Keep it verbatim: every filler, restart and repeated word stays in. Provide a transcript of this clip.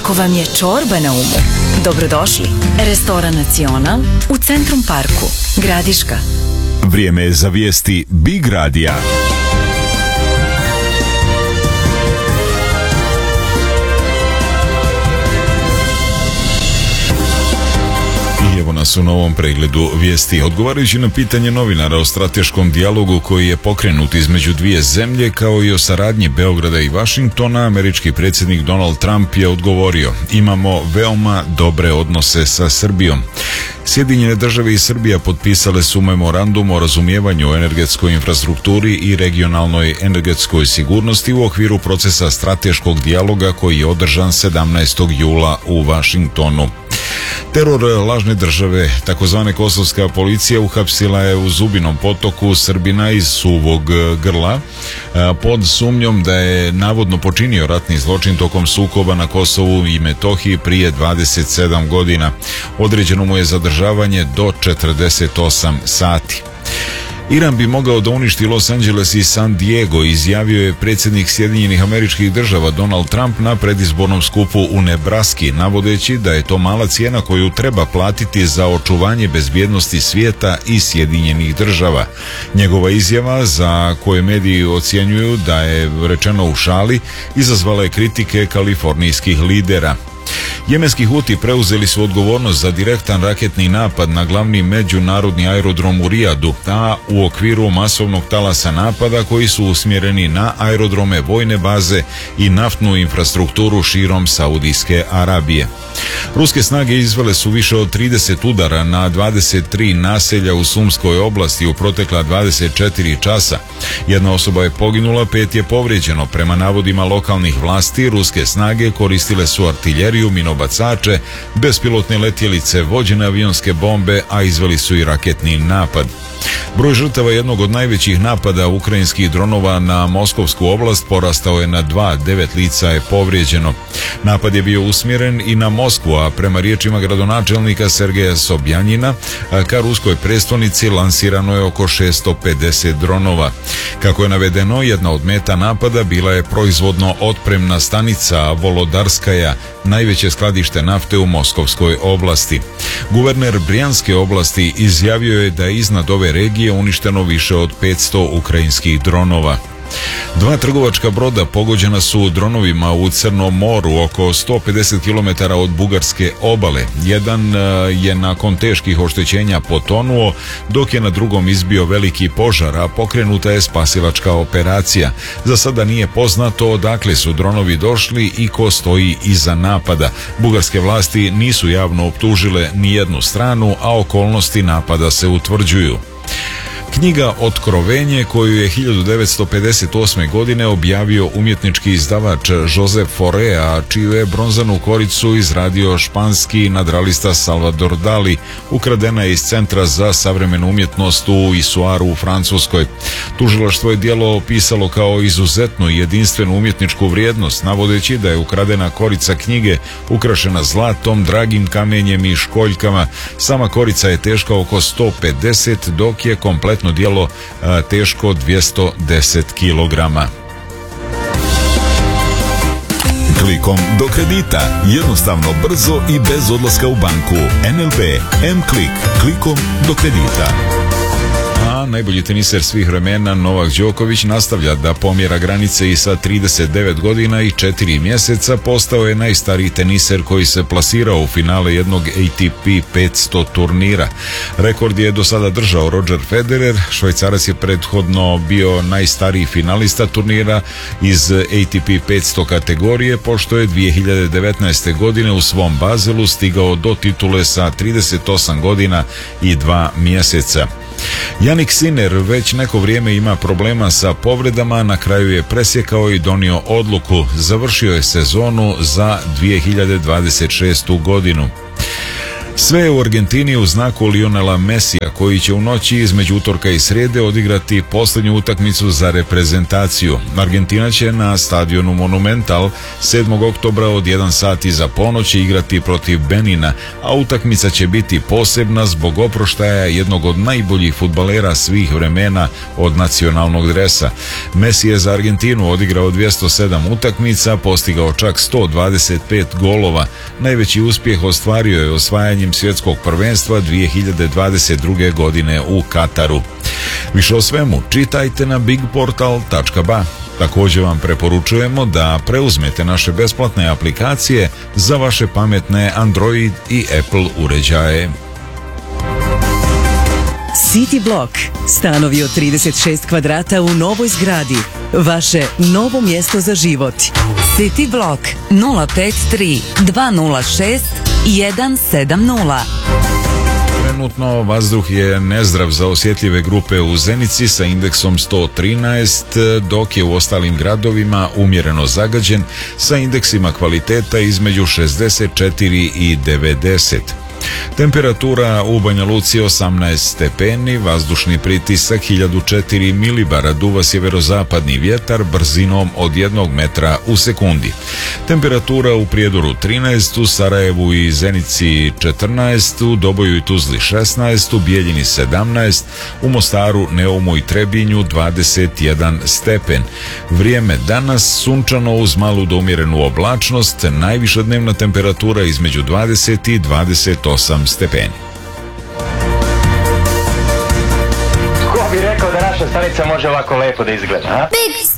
Ako vam je čorba na umu, dobrodošli. Restoran Nacional u Centrum Parku, Gradiška. Vrijeme je za vijesti Big Radija. Evo nas u novom pregledu vijesti. Odgovarajući na pitanje novinara o strateškom dijalogu koji je pokrenut između dvije zemlje kao i o saradnji Beograda i Vašingtona, američki predsjednik Donald Trump je odgovorio: imamo veoma dobre odnose sa Srbijom. Sjedinjene države i Srbija potpisale su memorandum o razumijevanju o energetskoj infrastrukturi i regionalnoj energetskoj sigurnosti u okviru procesa strateškog dijaloga koji je održan sedamnaestog jula u Vašingtonu. Teror lažne države, takozvane kosovska policija, uhapsila je u Zubinom Potoku Srbina iz Suvog Grla pod sumnjom da je navodno počinio ratni zločin tokom sukoba na Kosovu i Metohiji prije dvadeset sedam godina. Određeno mu je zadržavanje do četrdeset osam sati. Iran bi mogao da uništi Los Angeles i San Diego, izjavio je predsjednik Sjedinjenih Američkih Država Donald Trump na predizbornom skupu u Nebraski, navodeći da je to mala cijena koju treba platiti za očuvanje bezbjednosti svijeta i Sjedinjenih Država. Njegova izjava, za koje mediji ocjenjuju da je rečeno u šali, izazvala je kritike kalifornijskih lidera. Jemenski Huti preuzeli su odgovornost za direktan raketni napad na glavni međunarodni aerodrom u Rijadu, a u okviru masovnog talasa napada koji su usmjereni na aerodrome, vojne baze i naftnu infrastrukturu širom Saudijske Arabije. Ruske snage izvele su više od trideset udara na dvadeset tri naselja u Sumskoj oblasti u protekla dvadeset četiri časa. Jedna osoba je poginula, pet je povrijeđeno. Prema navodima lokalnih vlasti, ruske snage koristile su artiljeriju, minobacače, bespilotne letjelice, vođene avionske bombe, a izveli su i raketni napad. Broj žrtava jednog od najvećih napada ukrajinskih dronova na Moskovsku oblast porastao je na dva, devet lica je povrijeđeno. Napad je bio usmjeren i na Moskvu, a prema riječima gradonačelnika Sergeja Sobjanjina, ka ruskoj prestolnici lansirano je oko šesto pedeset dronova. Kako je navedeno, jedna od meta napada bila je proizvodno otpremna stanica Volodarskaja, najveće skladište nafte u Moskovskoj oblasti. Guverner Brijanske oblasti izjavio je da je iznad ove regije uništeno više od petsto ukrajinskih dronova. Dva trgovačka broda pogođena su dronovima u Crnom moru oko sto pedeset kilometara od bugarske obale. Jedan je nakon teških oštećenja potonuo, dok je na drugom izbio veliki požar, a pokrenuta je spasilačka operacija. Za sada nije poznato odakle su dronovi došli i ko stoji iza napada. Bugarske vlasti nisu javno optužile ni jednu stranu, a okolnosti napada se utvrđuju. Knjiga Otkrovenje, koju je hiljadu devetsto pedeset osme godine objavio umjetnički izdavač Josep Forea, čiju je bronzanu koricu izradio španski nadrealista Salvador Dali, ukradena je iz Centra za savremenu umjetnost u Isuaru u Francuskoj. Tužilaštvo je djelo opisalo kao izuzetnu i jedinstvenu umjetničku vrijednost, navodeći da je ukradena korica knjige ukrašena zlatom, dragim kamenjem i školjkama. Sama korica je teška oko sto pedeset, dok je kompletno djelo a, teško dvjesto deset kilograma. Klikom do kredita. Jednostavno, brzo i bez odlaska u banku. N L B M-Klik. Klikom do kredita. A najbolji teniser svih vremena Novak Đoković nastavlja da pomjera granice i sa trideset devet godina i četiri mjeseca postao je najstariji teniser koji se plasirao u finale jednog A T P petsto turnira. Rekord je do sada držao Roger Federer. Švajcarac je prethodno bio najstariji finalista turnira iz A T P petsto kategorije, pošto je dvije hiljade devetnaeste. godine u svom Bazelu stigao do titule sa trideset osam godina i dva mjeseca. Jannik Sinner već neko vrijeme ima problema sa povredama, na kraju je presjekao i donio odluku. Završio je sezonu za dvije hiljade dvadeset šestu. godinu. Sve je u Argentini u znaku Lionela Messija, koji će u noći između utorka i srijede odigrati posljednju utakmicu za reprezentaciju. Argentina će na stadionu Monumental sedmog oktobra od jedan sat iza ponoći igrati protiv Benina, a utakmica će biti posebna zbog oproštaja jednog od najboljih fudbalera svih vremena od nacionalnog dresa. Messi je za Argentinu odigrao dvjesto sedam utakmica, postigao čak sto dvadeset pet golova. Najveći uspjeh ostvario je osvajanjem svjetskog prvenstva dvije hiljade dvadeset druge. godine u Kataru. Više o svemu čitajte na big portal tačka ba. Također vam preporučujemo da preuzmete naše besplatne aplikacije za vaše pametne Android i Apple uređaje. City Block. Stanovi od trideset šest kvadrata u novoj zgradi. Vaše novo mjesto za život. City Block nula pet tri dva nula šest jedan sedam nula. Trenutno vazduh je nezdrav za osjetljive grupe u Zenici sa indeksom sto trinaest, dok je u ostalim gradovima umjereno zagađen sa indeksima kvaliteta između šezdeset četiri i devedeset. Temperatura u Banja Luci osamnaest stepeni, vazdušni pritisak hiljadu četiri milibara, duva sjeverozapadni vjetar brzinom od jednog metra u sekundi. Temperatura u Prijedoru trinaest, u Sarajevu i Zenici četrnaest, u Doboju i Tuzli šesnaest, u Bijeljini sedamnaest, u Mostaru, Neumu i Trebinju dvadeset jedan stepen. Vrijeme danas sunčano uz malu do umjerenu oblačnost, najviša dnevna temperatura između dvadeset i dvadeset osam stepeni. Ko bi rekao da naša stanica može ovako lepo da izgleda, a?